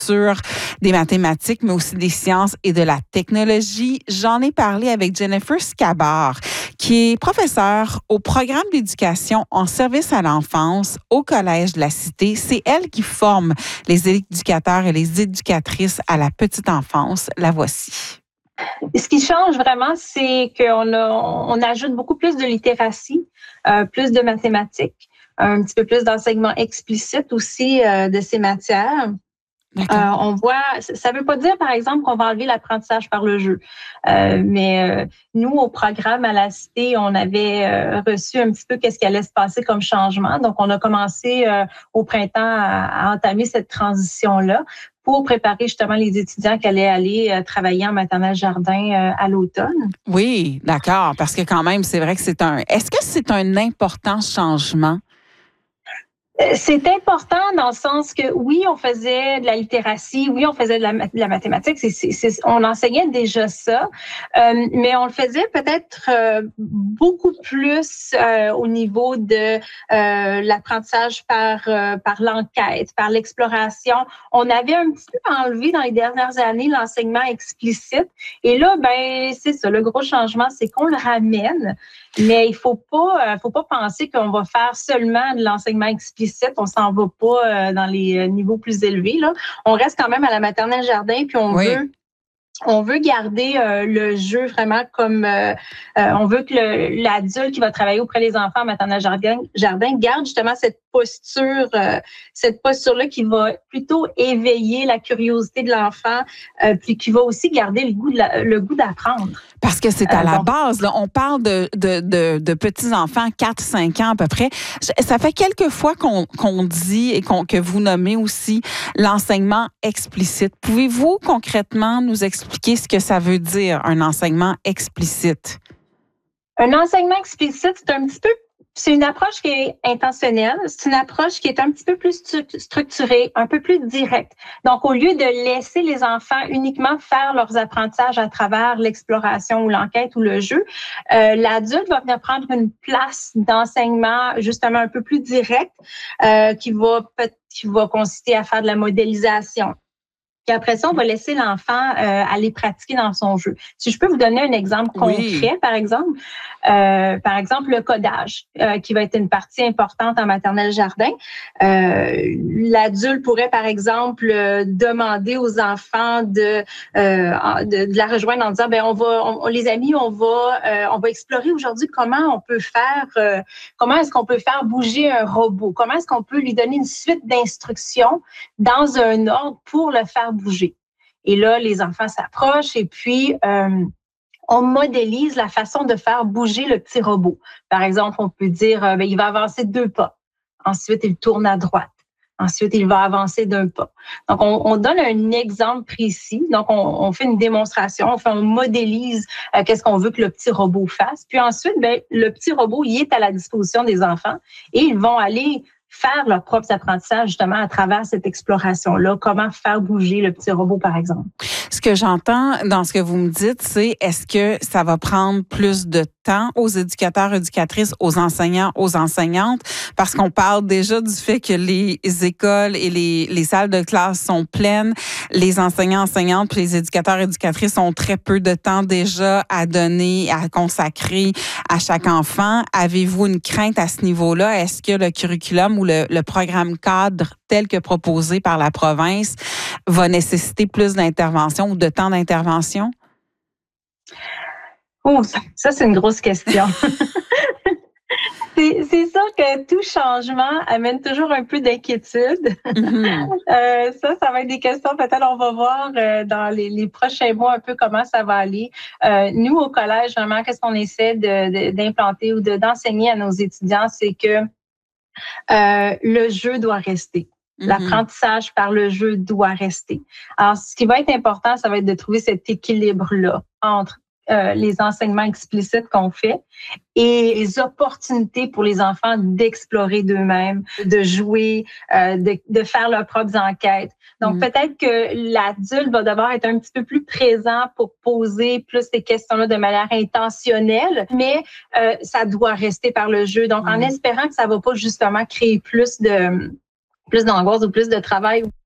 sur des mathématiques, mais aussi des sciences et de la technologie. J'en ai parlé avec Jennifer Scabard, qui est professeure au programme d'éducation en service à l'enfance au Collège de la Cité. C'est elle qui forme les éducateurs et les éducatrices à la petite enfance. La voici. Ce qui change vraiment, c'est on ajoute beaucoup plus de littératie, plus de mathématiques, un petit peu plus d'enseignement explicite aussi de ces matières. On voit, ça ne veut pas dire, par exemple, qu'on va enlever l'apprentissage par le jeu. Mais nous, au programme à la Cité, on avait reçu un petit peu qu'est-ce qui allait se passer comme changement. Donc, on a commencé au printemps à entamer cette transition-là pour préparer justement les étudiants qui allaient aller travailler en maternelle jardin à l'automne. Oui, d'accord, parce que quand même, c'est vrai que est-ce que c'est un important changement? C'est important dans le sens que oui, on faisait de la littératie, oui, on faisait de la mathématique, on enseignait déjà ça, mais on le faisait peut-être beaucoup plus au niveau de l'apprentissage par l'enquête, par l'exploration. On avait un petit peu enlevé dans les dernières années l'enseignement explicite, et là, ben c'est ça, le gros changement, c'est qu'on le ramène. Mais il faut pas penser qu'on va faire seulement de l'enseignement explicite. On s'en va pas dans les niveaux plus élevés, là. On reste quand même à la maternelle jardin, puis on veut garder le jeu vraiment comme on veut que l'adulte qui va travailler auprès des enfants en maternelle jardin garde justement cette posture-là qui va plutôt éveiller la curiosité de l'enfant, puis qui va aussi garder le goût d'apprendre. Parce que c'est à la base, là, on parle de petits-enfants, 4-5 ans à peu près. Ça fait quelques fois qu'on dit et que vous nommez aussi l'enseignement explicite. Pouvez-vous concrètement nous expliquer ce que ça veut dire, un enseignement explicite? Un enseignement explicite, c'est une approche qui est intentionnelle, c'est une approche qui est un petit peu plus structurée, un peu plus directe. Donc, au lieu de laisser les enfants uniquement faire leurs apprentissages à travers l'exploration ou l'enquête ou le jeu, l'adulte va venir prendre une place d'enseignement justement un peu plus direct qui va consister à faire de la modélisation. Puis après ça, on va laisser l'enfant aller pratiquer dans son jeu. Si je peux vous donner un exemple concret, par exemple le codage, qui va être une partie importante en maternelle jardin. L'adulte pourrait, par exemple, demander aux enfants de la rejoindre en disant, ben les amis, on va explorer aujourd'hui comment est-ce qu'on peut faire bouger un robot, comment est-ce qu'on peut lui donner une suite d'instructions dans un ordre pour le faire bouger. Et là, les enfants s'approchent et puis on modélise la façon de faire bouger le petit robot. Par exemple, on peut dire, il va avancer 2 pas. Ensuite, il tourne à droite. Ensuite, il va avancer d'un pas. Donc, on donne un exemple précis. Donc, on fait une démonstration, on modélise qu'est-ce qu'on veut que le petit robot fasse. Puis ensuite, le petit robot, il est à la disposition des enfants et ils vont aller faire leurs propres apprentissages justement à travers cette exploration-là. Comment faire bouger le petit robot, par exemple. Ce que j'entends dans ce que vous me dites, c'est est-ce que ça va prendre plus de temps aux éducateurs, éducatrices, aux enseignants, aux enseignantes? Parce qu'on parle déjà du fait que les écoles et les salles de classe sont pleines. Les enseignants, enseignantes, puis les éducateurs, éducatrices ont très peu de temps déjà à donner, à consacrer à chaque enfant. Avez-vous une crainte à ce niveau-là? Est-ce que le curriculum ou le programme cadre tel que proposé par la province va nécessiter plus d'intervention ou de temps d'intervention? Oh, ça c'est une grosse question. C'est sûr que tout changement amène toujours un peu d'inquiétude. Mm-hmm. Ça va être des questions, peut-être on va voir dans les prochains mois un peu comment ça va aller. Nous, au collège, vraiment, qu'est-ce qu'on essaie d'implanter ou d'enseigner à nos étudiants, c'est que le jeu doit rester. Mm-hmm. L'apprentissage par le jeu doit rester. Alors, ce qui va être important, ça va être de trouver cet équilibre-là entre les enseignements explicites qu'on fait et les opportunités pour les enfants d'explorer d'eux-mêmes, de jouer, de faire leurs propres enquêtes. Donc, peut-être que l'adulte va devoir être un petit peu plus présent pour poser plus ces questions-là de manière intentionnelle, mais ça doit rester par le jeu. Donc, en espérant que ça va pas justement créer plus d'angoisse ou plus de travail